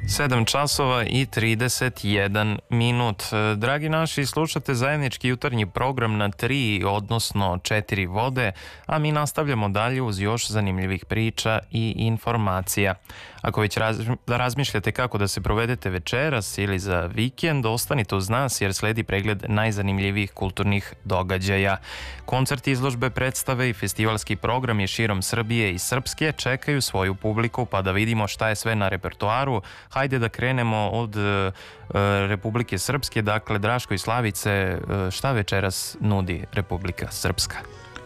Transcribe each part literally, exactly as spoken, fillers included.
sedam časova i trideset jedan minut. Dragi naši, slušate zajednički jutarnji program na tri, odnosno četiri vode, a mi nastavljamo dalje uz još zanimljivih priča i informacija. Ako već razmišljate kako da se provedete večeras ili za vikend, ostanite uz nas jer sledi pregled najzanimljivijih kulturnih događaja. Koncerti, izložbe, predstave i festivalski programi širom Srbije i Srpske čekaju svoju publiku, pa da vidimo šta je sve na repertoaru. Hajde da krenemo od e, Republike Srpske, dakle Draško i Slavice, e, šta večeras nudi Republika Srpska?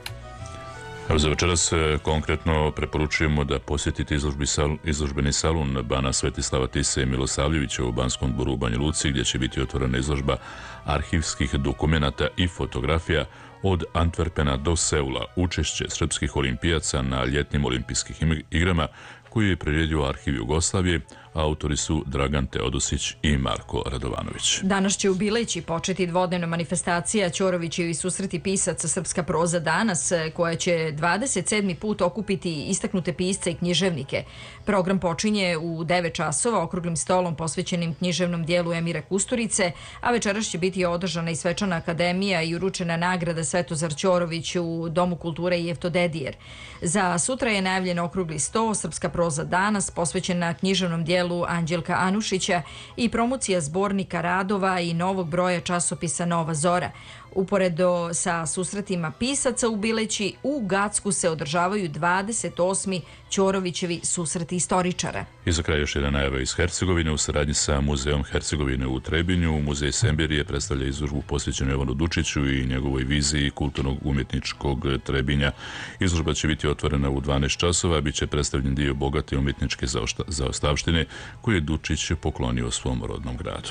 Evo za večeras konkretno preporučujemo da posjetite izložbi sal, izložbeni salon Bana Svetislava Tise i Milosavljevića u Banskom dvoru u Banja Luci, gdje će biti otvorena izložba arhivskih dokumenata i fotografija od Antwerpena do Seula, učešće srpskih olimpijaca na ljetnim olimpijskih igrama koju je priredio Arhiv Jugoslavije, a autori su Dragan Teodosić i Marko Radovanović. Danas će u Bileći početi dvodnevna manifestacija Ćorovićevi susreti pisaca Srpska proza danas, koja će dvadeset sedmi put okupiti istaknute pisce i književnike. Program počinje u devet časova okruglim stolom posvećenim književnom dijelu Emira Kusturice, a večeras će biti održana i svečana akademija i uručena nagrada Svetozar Ćorović u Domu kulture i Eftodedijer. Za sutra je najavljen okrugli sto Srpska proza danas posvećena književnom dijelu Anđelka Anušića i promocija zbornika radova i novog broja časopisa Nova Zora. Uporedo sa susretima pisaca u Bileći, u Gacku se održavaju dvadeset osmi Ćorovićevi susreti istoričara. I za kraj još jedna najava iz Hercegovine. U saradnji sa Muzeom Hercegovine u Trebinju, Muzej Semberije predstavlja izložbu posvećenu Jovanu Dučiću i njegovoj viziji kulturnog umjetničkog Trebinja. Izložba će biti otvorena u dvanaest časova, bit će predstavljen dio bogate umjetničke zaostavštine koju je Dučić poklonio svom rodnom gradu.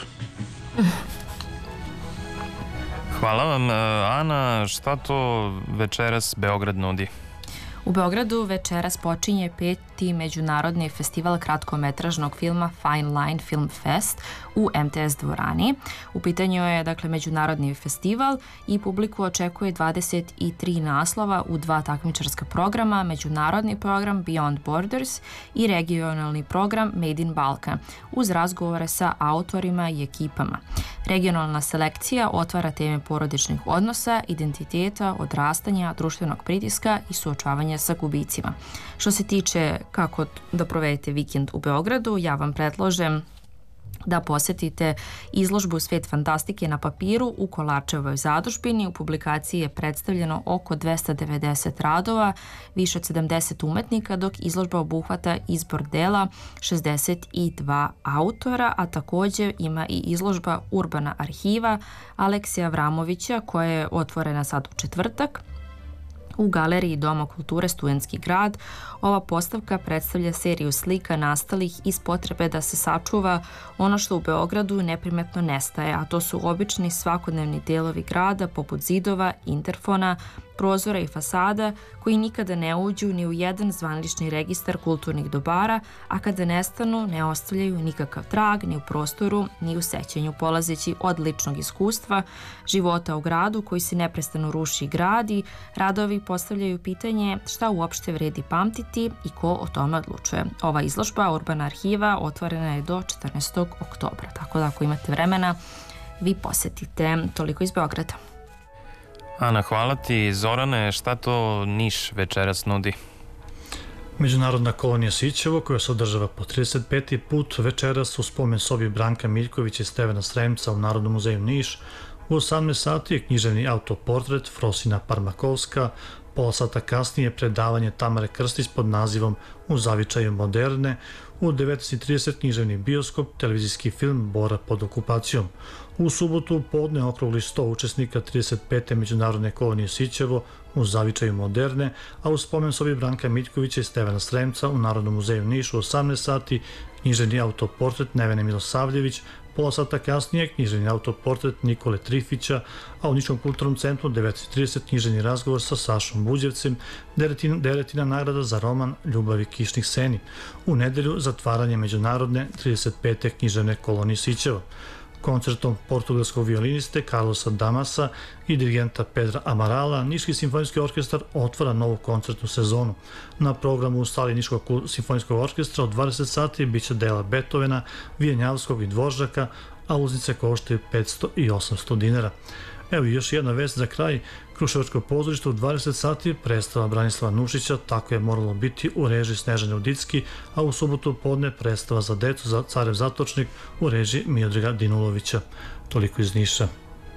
Hvala vam, Ana. Šta to večeras Beograd nudi? U Beogradu večeras počinje peti međunarodni festival kratkometražnog filma Fine Line Film Fest u em te es dvorani. U pitanju je dakle međunarodni festival i publiku očekuje dvadeset tri naslova u dva takmičarska programa, međunarodni program Beyond Borders i regionalni program Made in Balkan, uz razgovore sa autorima i ekipama. Regionalna selekcija otvara teme porodičnih odnosa, identiteta, odrastanja, društvenog pritiska i suočavanja sa gubicima. Što se tiče kako da provedete vikend u Beogradu, ja vam predlažem da posjetite izložbu Svet fantastike na papiru u Kolarčevoj zadužbini. U publikaciji je predstavljeno oko dvesta devedeset radova, više od sedamdeset umetnika, dok izložba obuhvata izbor dela šezdeset dva autora, a također ima i izložba Urbana arhiva Aleksija Vramovića koja je otvorena sad u četvrtak u galeriji Doma kulture Studentski grad. Ova postavka predstavlja seriju slika nastalih iz potrebe da se sačuva ono što u Beogradu neprimetno nestaje, a to su obični svakodnevni delovi grada poput zidova, interfona, prozora i fasada koji nikada ne uđu ni u jedan zvanični registar kulturnih dobara, a kada nestanu ne ostavljaju nikakav trag ni u prostoru ni u sećanju, polazeći od ličnog iskustva života u gradu koji se neprestano ruši i gradi. Radovi postavljaju pitanje šta uopšte vredi pamtiti i ko o tome odlučuje. Ova izložba Urbana arhiva otvorena je do četrnaestog oktobra, tako da ako imate vremena vi posjetite. Toliko iz Beograda. Ana, hvala ti. Zorane, šta to Niš večeras nudi? Međunarodna kolonija Sićevo, koja se održava po trideset peti put večeras u spomen sobi Branka Miljkovića i Stevana Sremca u Narodnom muzeju Niš. U osamnaest sati je književni autoportret Frosina Parmakovska, pola sata kasnije predavanje Tamare Krstić pod nazivom U zavičaju moderne, u devetnaest i trideset književni bioskop, televizijski film Bora pod okupacijom. U subotu podne okrugli sto učesnika trideset pete međunarodne kolonije Sićevo u zavičaju moderne, a u spomen sobi Branka Miljkovića i Stevana Sremca u Narodnom muzeju Niš u osamnaest sati književni autoportret Nevene Milosavljević, pola sata kasnije književni autoportret Nikole Trifića, a u Niškom kulturnom centru devetnaest i trideset književni razgovor sa Sašom Buđevcem, devetina, devetina nagrada za roman Ljubavi kišnih seni. U nedelju zatvaranje međunarodne trideset pete književne kolonije Sićevo. Koncertom portugalskog violiniste Carlosa Damasa i dirigenta Pedra Amarala, Niški simfonijski orkestar otvara novu koncertnu sezonu. Na programu u sali Niškog simfonijskog orkestra od dvadeset sati biće dela Beethovena, Vijenjavskog i Dvoržaka, a ulaznice koštaju petsto i osamsto dinara. Evo i još jedna vest za kraj. Kruševačko pozorište u dvadeset sati predstava Branislava Nušića, Tako je moralo biti, u režiji Snežane Udicki, a u subotu podne predstava za decu za Carev zatočnik u režiji Miodraga Dinulovića. Toliko iz Niša.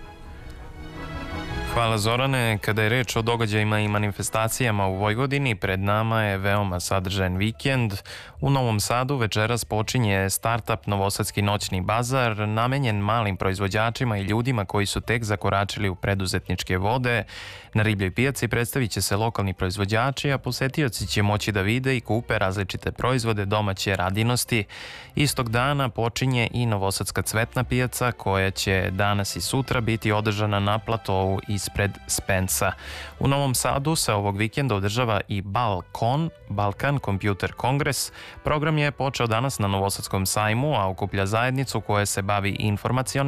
Hvala Zorane. Kada je reč o događajima i manifestacijama u Vojvodini, pred nama je veoma sadržajan vikend. U Novom Sadu večeras počinje startup Novosadski noćni bazar, namenjen malim proizvođačima i ljudima koji su tek zakoračili u preduzetničke vode. Na ribljoj pijaci predstavit će se lokalni proizvođači, a posetioci će moći da vide i kupe različite proizvode domaće radinosti. Istog dana počinje i Novosadska cvetna pijaca, koja će danas i sutra biti održana na platovu ispred Spensa. U Novom Sadu se ovog vikenda održava i Balkon, Balkan Computer Kongres. Program je počeo danas na Novosadskom sajmu, a okuplja zajednicu koja se bavi informacionim